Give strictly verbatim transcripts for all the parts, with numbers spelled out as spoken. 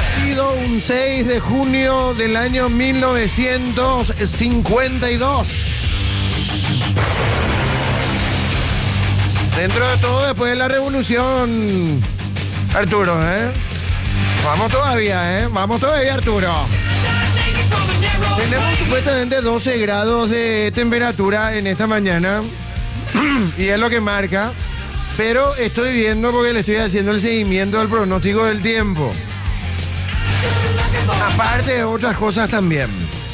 Nacido un seis de junio del año mil novecientos cincuenta y dos. Dentro de todo, después de la revolución, Arturo, ¿eh? Vamos todavía, ¿eh? Vamos todavía, Arturo. Tenemos supuestamente doce grados de temperatura en esta mañana y es lo que marca, pero estoy viendo porque le estoy haciendo el seguimiento al pronóstico del tiempo. Aparte de otras cosas también.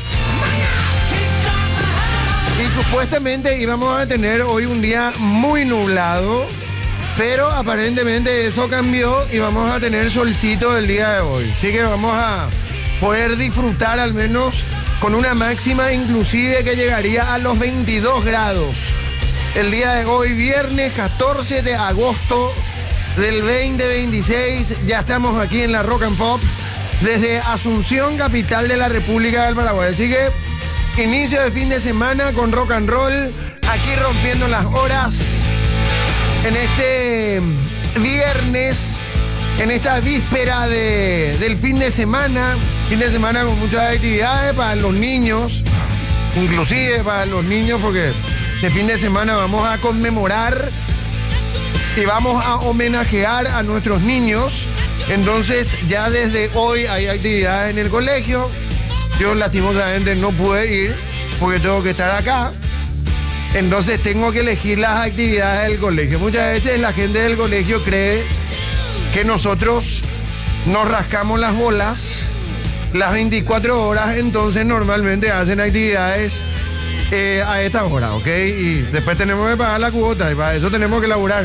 Y supuestamente íbamos a tener hoy un día muy nublado, pero aparentemente eso cambió y vamos a tener solcito el día de hoy. Así que vamos a poder disfrutar al menos con una máxima inclusive que llegaría a los veintidós grados. El día de hoy, viernes catorce de agosto del veinte veintiséis, ya estamos aquí en la Rock and Pop desde Asunción, capital de la República del Paraguay. Así que inicio de fin de semana con rock and roll, aquí rompiendo las horas en este viernes, en esta víspera de, del fin de semana, fin de semana con muchas actividades para los niños, inclusive para los niños, porque este fin de semana vamos a conmemorar y vamos a homenajear a nuestros niños. Entonces ya desde hoy hay actividades en el colegio. Yo lastimosamente no pude ir porque tengo que estar acá. Entonces tengo que elegir las actividades del colegio. Muchas veces la gente del colegio cree que nosotros nos rascamos las bolas las veinticuatro horas, entonces normalmente hacen actividades eh, a esta hora, ¿ok? Y después tenemos que pagar la cuota y para eso tenemos que laburar.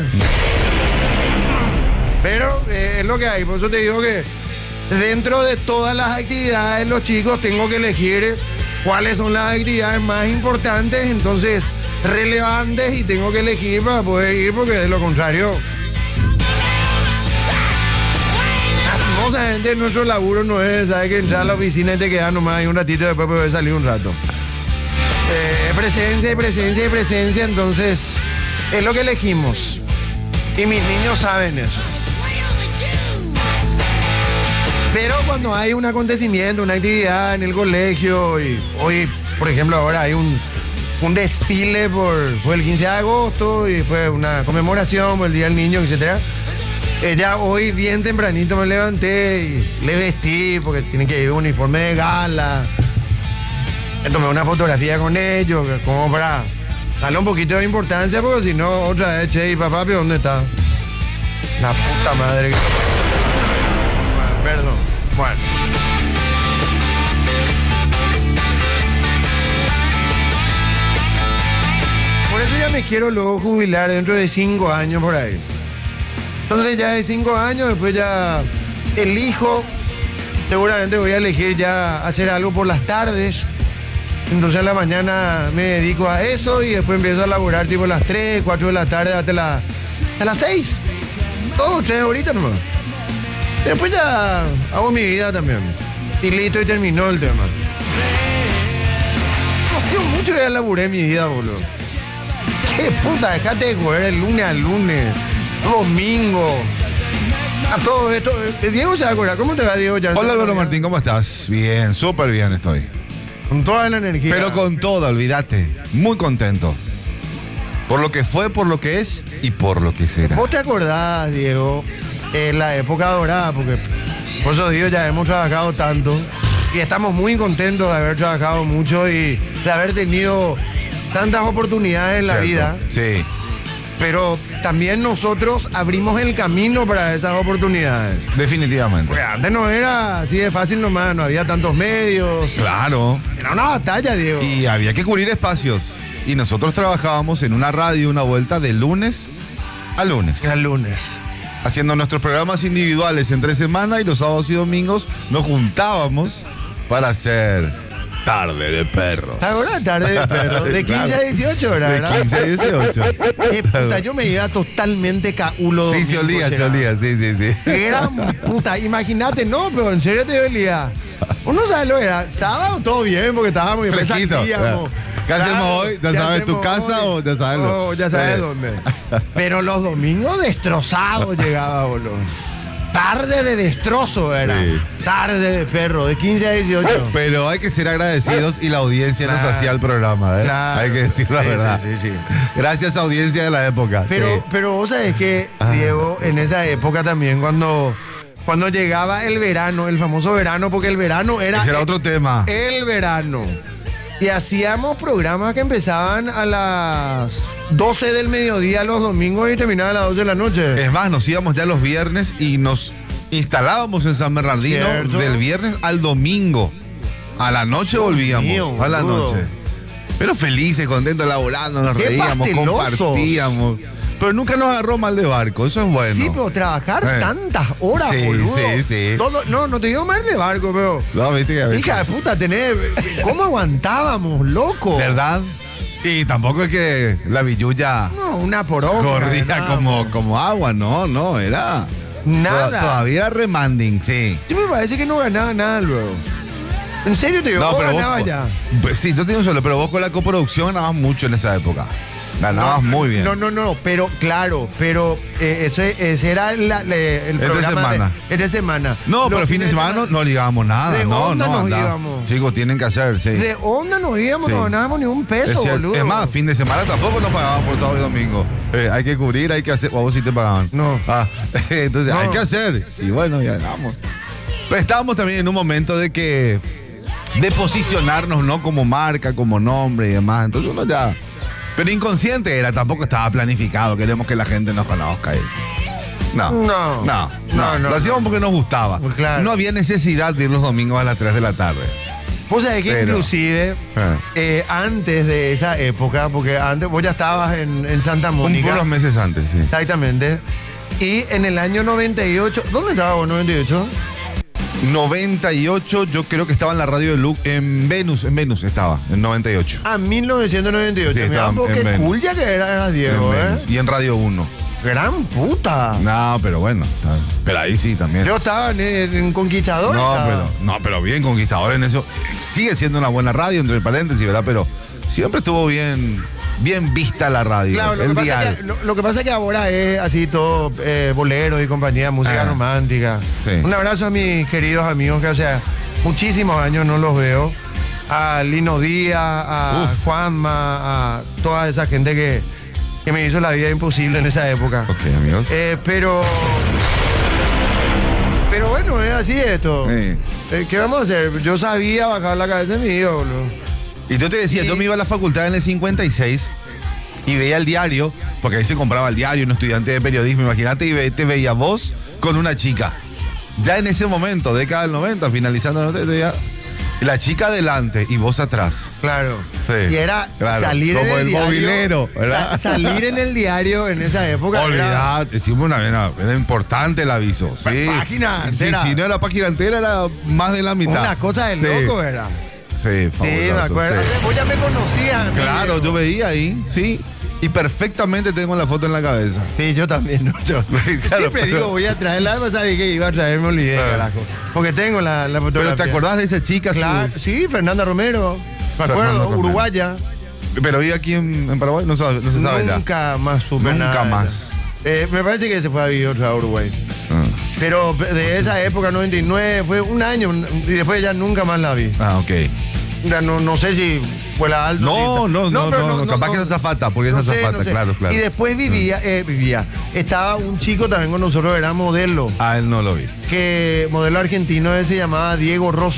Pero eh, es lo que hay, por eso te digo que dentro de todas las actividades los chicos tengo que elegir cuáles son las actividades más importantes, entonces relevantes, y tengo que elegir para poder ir, porque de lo contrario, lastimosamente nuestro laburo no es, ¿sabes? Que entrar a la oficina y te quedas nomás ahí un ratito y después poder salir un rato. Eh, presencia y presencia y presencia, entonces es lo que elegimos. Y mis niños saben eso. Pero cuando hay un acontecimiento, una actividad en el colegio, y hoy, por ejemplo, ahora hay un, un desfile por, por el quince de agosto y después una conmemoración por el Día del Niño, etcétera. Eh, ya hoy bien tempranito me levanté y le vestí porque tienen que ir un uniforme de gala. Me tomé una fotografía con ellos como para darle un poquito de importancia, porque si no, otra vez, che, ¿y papá, dónde está? La puta madre que... Bueno, perdón. Bueno. Por eso ya me quiero luego jubilar dentro de cinco años por ahí. Entonces ya de cinco años, después ya elijo, seguramente voy a elegir ya hacer algo por las tardes. Entonces a la mañana me dedico a eso y después empiezo a laburar tipo las tres, cuatro de la tarde hasta, la, hasta las seis. Dos, tres horitas nomás. Después ya hago mi vida también. Y listo, y terminó el tema. No ha sido mucho que ya laburé mi vida, boludo. Qué puta, dejate de joder el lunes al lunes, domingo. A todo esto. Diego se va a acordar. ¿Cómo te va, Diego? Ya Hola, Álvaro Martín, ¿cómo estás? Bien, súper bien estoy. Con toda la energía. Pero con toda, olvídate. Muy contento. Por lo que fue, por lo que es y por lo que será. ¿Vos te acordás, Diego, en la época dorada? Porque por eso digo, ya hemos trabajado tanto y estamos muy contentos de haber trabajado mucho y de haber tenido tantas oportunidades en la ¿Cierto? vida. Sí. Pero también nosotros abrimos el camino para esas oportunidades. Definitivamente. Porque antes no era así de fácil nomás, no había tantos medios. Claro. Era una batalla, Diego. Y había que cubrir espacios. Y nosotros trabajábamos en una radio, una vuelta de lunes a lunes. El lunes. Haciendo nuestros programas individuales entre semana, y los sábados y domingos nos juntábamos para hacer Tarde de Perros. Ahora Tarde de Perros. De quince a dieciocho, ¿verdad? De quince a dieciocho. Qué puta, yo me iba totalmente caúlo. Sí, se olía, se olía, sí, sí, sí. Era puta, imagínate, no, pero en serio te olía. Uno sabe lo que era. Sábado todo bien, porque estábamos y después Fresquito. salíamos. ¿Qué hacemos Claro, hoy? ¿Ya ¿qué sabes tu hacemos casa hoy? o ya sabes lo? No, ya sabes Eh. dónde. Pero los domingos destrozados llegaba, boludo. tarde de destrozo era. Sí. Tarde de perro, de quince a dieciocho. Pero hay que ser agradecidos y la audiencia nos Claro. hacía el programa, ¿eh? Claro. Hay que decir la Sí, verdad. sí, sí, sí. Gracias, audiencia de la época. Pero, Sí. pero vos sabés que, Ah. Diego, en esa época también, cuando, cuando llegaba el verano, el famoso verano, porque el verano era Ese era el, otro tema. el verano. Y hacíamos programas que empezaban a las doce del mediodía los domingos y terminaban a las doce de la noche. Es más, nos íbamos ya los viernes y nos instalábamos en San Bernardino Cierto. del viernes al domingo. A la noche volvíamos. mío, a la boludo. noche. Pero felices, contentos, laborando, nos ¡Qué reíamos, pastelosos! compartíamos. Pero nunca nos agarró mal de barco, eso es bueno. Sí, pero trabajar Eh. tantas horas, Sí, boludo. sí, sí. Todo- no, no te digo mal de barco, pero... No, viste que a veces- Hija de puta, tenés... ¿Cómo aguantábamos, loco? ¿Verdad? Y tampoco es que la billulla No, una poronga. corría nada. como, como agua, no, no, era... Nada. to- Todavía era remanding, sí. Yo me parece que no ganaba nada luego. ¿En serio te digo? No, ¿Vos pero ganabas vos, ya? pues sí, yo tengo un solo, pero vos con la coproducción ganabas mucho en esa época. Ganabas No, muy bien. No, no, no, pero claro, pero eh, ese, ese era la- le- el Es de programa semana. de, es de semana. No, Los pero fin de fines semana no, no ligábamos nada. De no, onda no, nos andá. íbamos. Chicos, tienen que hacer, sí. De onda nos íbamos, Sí. no ganábamos ni un es, peso, cierto. boludo. Es más, fin de semana tampoco nos pagaban por sábado y domingo. Eh, hay que cubrir, hay que hacer. O a vos sí te pagaban. No. Ah, entonces No. hay que hacer. Y bueno, ya vamos. Pero estábamos también en un momento de que. De posicionarnos, ¿no? Como marca, como nombre y demás. Entonces uno ya. Pero inconsciente era, tampoco estaba planificado. Queremos que la gente nos conozca eso. No. No. No, no, No, no, Lo hacíamos no. porque nos gustaba. Pues claro. No había necesidad de ir los domingos a las tres de la tarde. Vos sabés que Pero- inclusive Ah. eh, antes de esa época, porque antes vos ya estabas en, en Santa Un, Mónica. unos meses antes, sí. Exactamente. Y en el año noventa y ocho, ¿dónde estabas vos, noventa y ocho? noventa y ocho, yo creo que estaba en la radio de Luke, en Venus, en Venus estaba, en noventa y ocho. Ah, mil novecientos noventa y ocho. Sí, Mirá, estaba vos en qué Venus. cool ya que era, era Diego, En ¿eh? Venus. Y en Radio uno. Gran puta. No, pero bueno, está- pero ahí sí también. Yo estaba en, en Conquistador. No, estaba. pero, no, pero bien, Conquistador en eso. Sigue siendo una buena radio, entre paréntesis, ¿verdad? Pero siempre estuvo bien, bien vista la radio. Claro, lo el que, pasa dial. es que, lo, lo que pasa es que ahora es así todo eh, bolero y compañía, música Ah. romántica. Sí. Un abrazo a mis queridos amigos que hace muchísimos años no los veo. A Lino Díaz, a Uf. Juanma, a toda esa gente que, que me hizo la vida imposible en esa época. Ok, amigos. Eh, pero. Pero bueno, es así esto. Sí. Eh, ¿Qué vamos a hacer? Yo sabía bajar la cabeza de mi hijo, boludo. Y yo te decía, Y- yo me iba a la facultad en el cincuenta y seis y veía el diario, porque ahí se compraba el diario, un estudiante de periodismo, imagínate, y ve- te veía vos con una chica. Ya en ese momento, década del noventa, finalizando el noventa, te veía la chica adelante y vos atrás. Claro. Sí, Y era claro, salir como en el, el diario. movilero, ¿verdad? sa- salir en el diario en esa época. era- Olvidate, sí, una, era, era importante el aviso. Sí. Página Sí, sí, entera. si no era página entera, era más de la mitad. Una cosa de Sí, loco era. Sí, Sí, me fabuloso, acuerdo. sí. Vos ya me conocías. Claro, amigo. yo veía ahí, sí. Y perfectamente tengo la foto en la cabeza. Sí, yo también, ¿no? Yo Claro, siempre pero- digo, voy a traer la pasada dije que iba a traer, me olvidé, Ah. carajo. Porque tengo la, la fotografía. Pero ¿te acordás de esa chica? su- Claro, sí, Fernanda Romero. Me acuerdo, Fernanda Romero. uruguaya. Pero vive aquí en, en Paraguay, no, sabe- no se sabe ya. Nunca más supe Nunca nada de más. ella. Eh, me parece que se fue a vivir otra a Uruguay. Ah, Pero de esa época, noventa y nueve, fue un año y después ya nunca más la vi. Ah, ok. Ya no, no sé si fue la alta. No, si- no, no, pero no, no, capaz que es azafata, porque es azafata, claro, claro. Y después vivía, eh, vivía. Estaba un chico también con nosotros, era modelo, A él no lo vi. que modelo argentino ese se llamaba Diego Ross.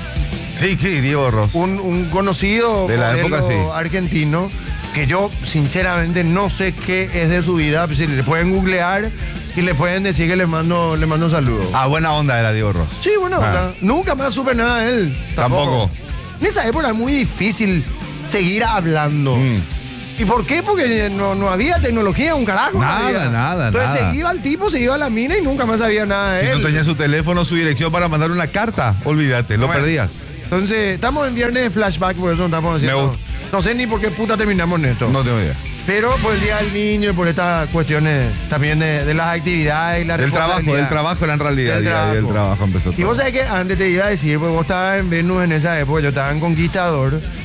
Sí, sí, Diego Ross. Un, un conocido De la modelo época, sí. argentino que yo sinceramente no sé qué es de su vida. Si le pueden googlear y le pueden decir que le mando, le mando un saludo. Ah, buena onda era Diego Ross. Sí, bueno, Ah. onda. Nunca más supe nada de él. Tampoco. En esa época era muy difícil seguir hablando. Mm. ¿Y por qué? Porque no, no había tecnología, un carajo. no Nada, había. nada, Entonces nada. se iba el tipo, se iba a la mina y nunca más sabía nada de Si él. no tenía su teléfono, su dirección para mandar una carta, olvídate, lo Bueno. perdías. Entonces, estamos en viernes de flashback, por eso no estamos haciendo. Me gusta. No sé ni por qué puta terminamos en esto. No tengo idea. Pero por el Día del Niño y por estas cuestiones también de, de las actividades y la Del trabajo, del responsabilidad. trabajo era en realidad. Del y ahí el trabajo. trabajo empezó Y todo. vos sabés que antes te iba a decir, pues vos estabas en Venus en esa época, yo estaba en Conquistador.